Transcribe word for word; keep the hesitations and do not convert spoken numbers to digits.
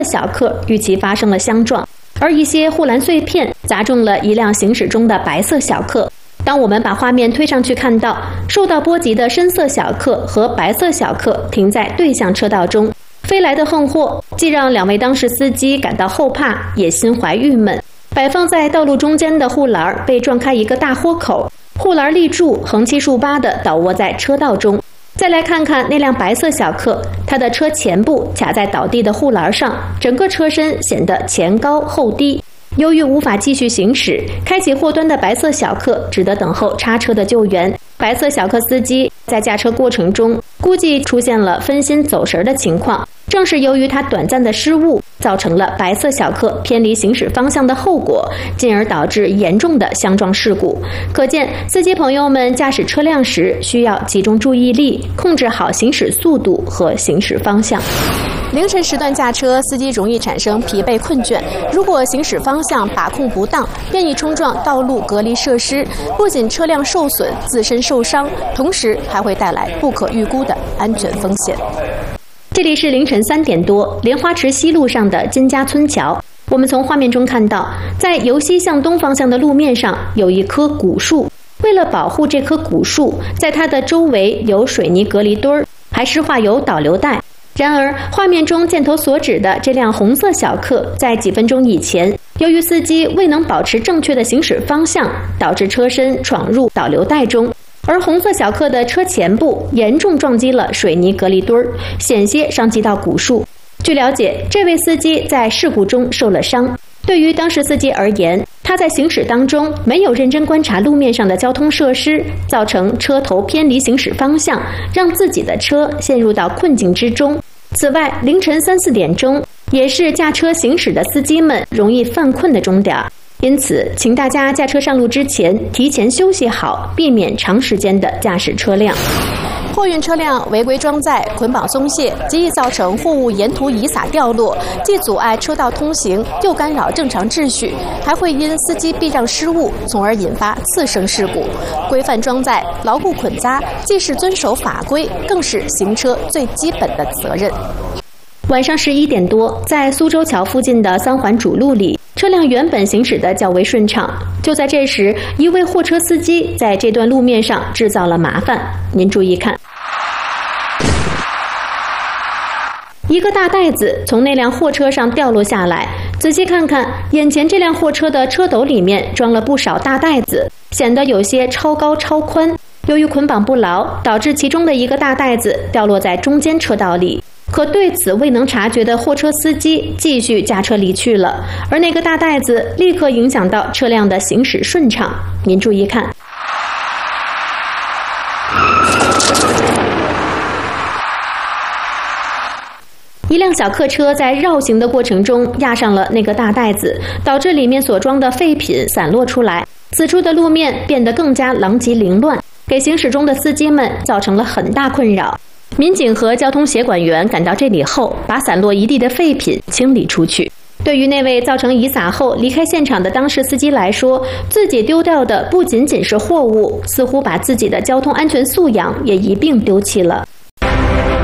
小客与其发生了相撞，而一些护栏碎片砸中了一辆行驶中的白色小客。当我们把画面推上去，看到受到波及的深色小客和白色小客停在对向车道中，飞来的横祸既让两位当事司机感到后怕，也心怀郁闷。摆放在道路中间的护栏被撞开一个大豁口，护栏立柱横七竖八地倒卧在车道中。再来看看那辆白色小客，它的车前部卡在倒地的护栏上，整个车身显得前高后低。由于无法继续行驶，开启祸端的白色小客只得等候叉车的救援。白色小客司机在驾车过程中估计出现了分心走神的情况，正是由于他短暂的失误，造成了白色小客偏离行驶方向的后果，进而导致严重的相撞事故。可见，司机朋友们驾驶车辆时需要集中注意力，控制好行驶速度和行驶方向。凌晨时段驾车，司机容易产生疲惫困倦，如果行驶方向把控不当，便易冲撞道路隔离设施，不仅车辆受损，自身受伤，同时还会带来不可预估的安全风险。这里是凌晨三点多，莲花池西路上的金家村桥。我们从画面中看到，在由西向东方向的路面上有一棵古树，为了保护这棵古树，在它的周围有水泥隔离墩儿，还施画有导流带。然而，画面中箭头所指的这辆红色小客，在几分钟以前，由于司机未能保持正确的行驶方向，导致车身闯入导流带中，而红色小客的车前部严重撞击了水泥隔离墩儿，险些伤及到古树。据了解，这位司机在事故中受了伤。对于当事司机而言，他在行驶当中没有认真观察路面上的交通设施，造成车头偏离行驶方向，让自己的车陷入到困境之中。此外，凌晨三四点钟也是驾车行驶的司机们容易犯困的钟点，因此，请大家驾车上路之前提前休息好，避免长时间的驾驶车辆。货运车辆违规装载、捆绑松懈，极易造成货物沿途遗撒掉落，既阻碍车道通行，又干扰正常秩序，还会因司机避让失误，从而引发次生事故。规范装载、牢固捆扎，既是遵守法规，更是行车最基本的责任。晚上十一点多，在苏州桥附近的三环主路里，车辆原本行驶得较为顺畅。就在这时，一位货车司机在这段路面上制造了麻烦。您注意看，一个大袋子从那辆货车上掉落下来。仔细看看，眼前这辆货车的车斗里面装了不少大袋子，显得有些超高超宽。由于捆绑不牢，导致其中的一个大袋子掉落在中间车道里。可对此未能察觉的货车司机继续驾车离去了，而那个大袋子立刻影响到车辆的行驶顺畅。您注意看，一辆小客车在绕行的过程中压上了那个大袋子，导致里面所装的废品散落出来，此处的路面变得更加狼藉凌乱，给行驶中的司机们造成了很大困扰。民警和交通协管员赶到这里后，把散落一地的废品清理出去。对于那位造成遗撒后离开现场的当事司机来说，自己丢掉的不仅仅是货物，似乎把自己的交通安全素养也一并丢弃了。